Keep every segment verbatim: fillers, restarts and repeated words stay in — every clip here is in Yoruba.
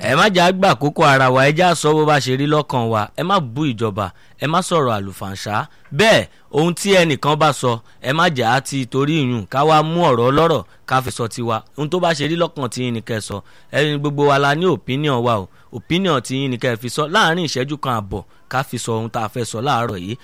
ẹ má jà gbà kókó ara wa ẹ já sọ bó bá ṣe rí lọ́kàn wa ẹ má bú ìjọba ẹ má sọ̀rọ̀ àlùfàǹṣá bẹ́ẹ̀ ohun tí ẹnìkan bá sọ ẹ má jà á ti torí ìyún ká wá mú ọ̀rọ̀ ọlọ́rọ̀ ká fi sọ tiwa ohun tó bá ṣe rí lọ́kàn tí yín ni kẹ́ sọ ẹni gbogbo wa la ní opinion wa o opinion tí yín ni kẹ́ fi sọ láàrin ìṣẹ́jú kan àbọ̀ ká fi sọ ohun tá a fẹ́ sọ láàárọ̀ yìí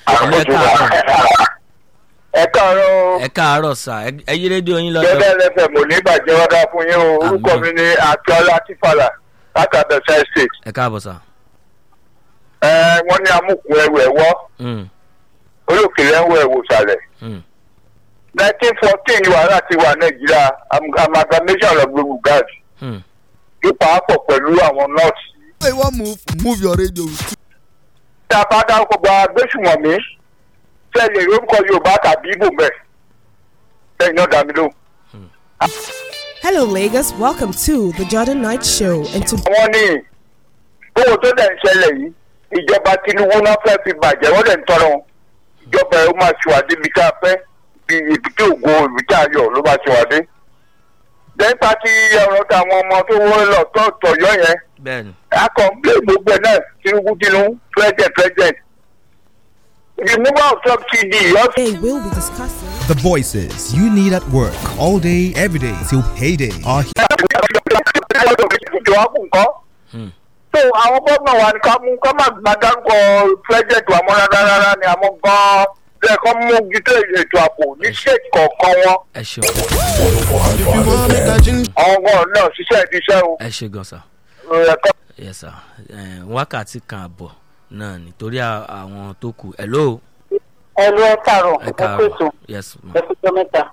ẹ káàárọ̀ ẹ káàárọ̀ sà ẹ yí rédíò yín lọ́jọ́. jẹ́bẹ́ lẹ́fẹ̀ mò ní ìbàjẹ́ wọ́n dá fún yín o orúkọ mi ní akíọ́lá tífàlà láti abẹ́sẹ̀ state. ẹ káàbọ̀ sà. ẹ wọ́n ní amúkùn ẹrù ẹ̀wọ́ olókèlè ń wọ ẹ̀wò sàlẹ̀. nineteen fourteen wàhálà ti wà nàìjíríà amalgamation of global gas ipa pọ̀ pẹ̀lú àwọn nọ́ọ̀tì. Hey, one move, move your radio. tí a bá dárúkọ gba agbésùmọ̀mí tẹ́lẹ̀ orúkọ yorùbá tàbí ibò mẹ́ lẹ́yìn náà dàmí lóhùn. Hello, Lagos. Welcome to the Jordan Night Show. And to wọ́n ní owó tó dẹ̀ ń ṣẹlẹ̀ yìí ìjọba tinubu náà fẹ́ fi bàjẹ́ wọ́n dẹ̀ ń tọrọ ìjọba ẹ̀ ó máa ṣèwádìí ibi tá a fẹ́ bí ibi tí ògo ibi tí a yọ ló máa ṣèwádìí. dẹ́ńpà ti ọ̀rọ̀ táwọn ọmọ tó wọ́n lọ tó tọ̀yọ́ yẹn bẹ́ẹ̀ni. akọ̀ ń gbé gbogbo ẹ̀ náà tinubu tinubu president president. removal of subsidy also. they will be discussing. The voices you need at work all day, every day till payday are here. so àwọn gómìnà wa ni ká mú ká má gba dárúkọ president wa mọ́ rárá ni àmọ́ gan-an bẹ́ẹ̀ kọ́ mú gídé ètò àpò ní state kọ̀ọ̀kan wọn. ẹ ṣeun. àwọn gan náà ṣiṣẹ́ ìdíṣẹ́ o. ẹ ṣe gan sa. yes sir wákàtí kan àbọ̀ náà nítorí àwọn tó kù hello. hello ẹ káàárọ̀ ẹ káàárọ̀ yes ma. ẹ fi jọ mẹ́ta.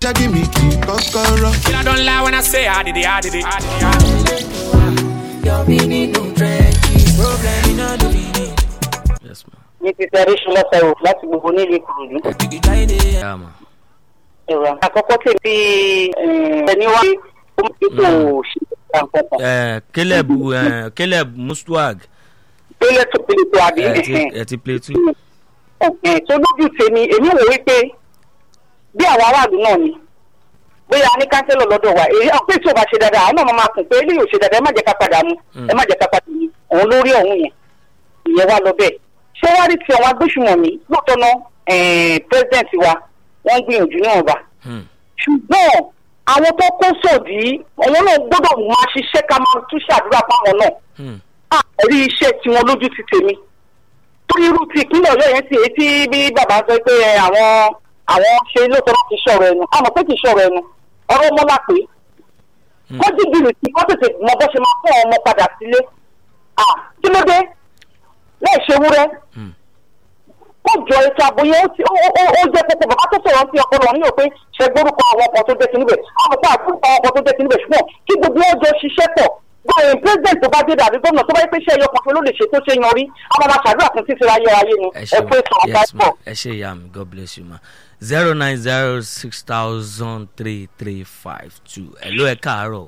I don't lie when I say I did it, I did it, I did it, I did it. Your meaning no trenches, problem in all the meaning. yes ma. ní ti tẹ̀rí ṣọlá sọ̀rọ̀ láti gbogbo nílùú ìkòròdú. yeah ma. ẹ̀rọ àkọ́kọ́ tí ti ẹni wá ipò ṣe àǹkọ̀kọ̀. ẹ caleb ẹ caleb mustwag. pélé tó pélé tó àbí. ẹ ti play two. tó lójú tèmi èmi wò wípé bí àwọn aráàlú náà ni bóyá ní kánsẹ́lọ̀ lọ́dọ̀ wa èyí ọ̀pẹ́ tí o bá ṣe dáadáa àwọn náà máa kùn pé eléyìí ò ṣe dáadáa ẹ má jẹ́ ká padà mú ẹ má jẹ́ ká padà mú òun lórí ọ̀hún yẹn ìyẹn wá lọ bẹ́ẹ̀ ṣé wá rí ti àwọn agbésùmọ̀mí lóòótọ́ náà president wa wọ́n ń gbìyànjú níwọ̀nba ṣùgbọ́n àwọn tó kó sòdí àwọn náà gbọ́dọ̀ máa ṣiṣẹ́ ká máa tún ṣàdúrà fáwọn náà àrí iṣẹ́ tiwọn lójú ti tèmi torí irú ti ìpínlẹ̀ ọ̀yọ́ yẹn ti èyí tí bí bàbá sọ pé àwọn àwọn ṣe lóòótọ́ láti ṣọ̀rọ̀ ẹnu àmọ́ pé kì í ṣọ̀rọ̀ ẹnu ọ̀rọ̀ ọmọ lápè wọ́n ti gbìyànjú sí wọ́n tètè mọ bó ṣe máa fún ọmọ padà sílé kí ló dé láì ṣe wúrẹ́ ó jọ ètò ààbò yẹn ó jẹ́ púpọ̀ bàbá tó sọ̀rọ̀ sí ọpọlọ ní òpin ṣe gbórúkọ àwọn ọkọ̀ tó jẹ́ sí níbẹ̀ àmọ́ pé àgbórúkọ àwọn ọkọ̀ tó jẹ́ sí níbẹ̀ ṣùgbọ́n kí gbogbo wọn jọ ṣiṣẹ́ pọ̀ báyìí president tó bá dé dàbí gómìnà tó bá yẹ pé ṣe ẹyọ kan fún ló lè ṣe tó ṣe yan rí àwọn máa ṣàdúrà fún títí ayé ayé ni ẹ pé sàn ọ̀gá pọ̀. ẹ ṣe ìyá mi god bless you ma zero nine zero six thousand three three five two hello ẹ káàárọ̀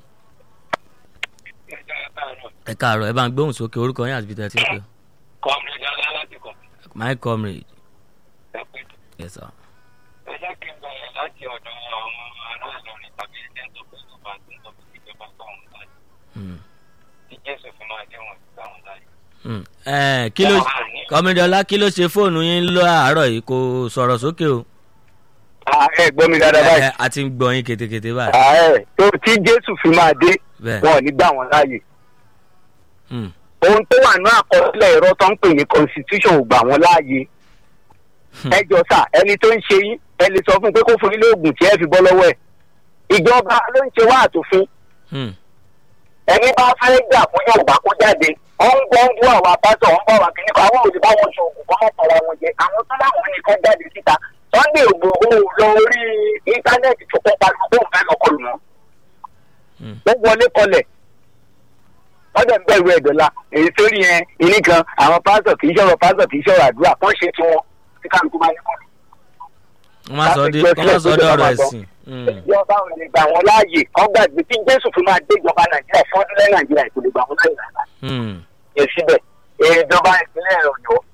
ẹ káàárọ̀ ẹ bá ń gbóhùn sókè orúkọ yín àti bíi tẹ́tí pé. comrade aláàlájì kan. my comrade. ẹ pé. yes sir. ẹ jẹ́ kí n bẹ̀rẹ̀ láti ọ̀dọ̀ àwọn aláàlọ́rin tàbí ẹni tó pẹ́ tó bá tó ń tọ́ sí ìjọba táwọn láyé. tí jésù fi máa dé wọn táwọn láyé. ẹ kí ló comrade ọlá kí ló ṣe fóònù yín láàárọ̀ yìí kò sọ̀rọ̀ sókè o. ẹ gbọ́ mi dáadáa báyìí. a ti ń gbọ́ yín ketekete báyìí. ẹ tó tí jésù fi máa dé wọn ò ní gbà wọn láàyè. ohun tó wà ní àkọsílẹ̀ ẹ̀rọ tó ń pè ní constitution ò gbà wọ́n láàyè. ẹ jọ sà ẹni tó ń ṣe yín ẹ lè sọ fún un pé kó fún ilé oògùn tí ẹ fi bọ́ lọ́wọ́ ẹ̀. ìjọba ló ń ṣe wá àtòfin. ẹni bá fẹ́ gbà fún yorùbá kó jáde wọ́n ń gbọ́ ń bú àwọn apáṣọ wọ́n ń bọ̀ wá kíní kan àwọn òdì bá wọn ṣe oògùn kọ́ mọ́ tọ̀ra wọn jẹ àwọn tó láwọn nìkan jáde síta sunday ògbòho lọ orí íńtánẹ́ẹ̀tì tó kọ́ pariwo bóun fẹ́ lọ́kọlù wọn. ó wọlé kọlẹ̀ wọ́n dẹ̀ ń bẹ̀rù ẹ̀dọ́là èyí sórí yẹn ìní kan àwọn pásítọ̀ kì í ṣọ̀rọ̀ pásítọ̀ kì í ṣọ̀rọ̀ àdúrà kán ṣe tí wọn tí kálukú bá ní kọ́lù. wọ́n máa sọ dọ́rọ̀ ẹ̀sìn. ìjọba ò lè gbà wọ́n láàyè kán gbàgbé tí jésù fi máa dé ìjọba nàìjíríà fọ́dún lẹ́ nàìjíríà kò lè gbà wọ́n láàyè rárá. yẹ síbẹ̀ ìjọba ìpínlẹ̀ ọ̀yọ́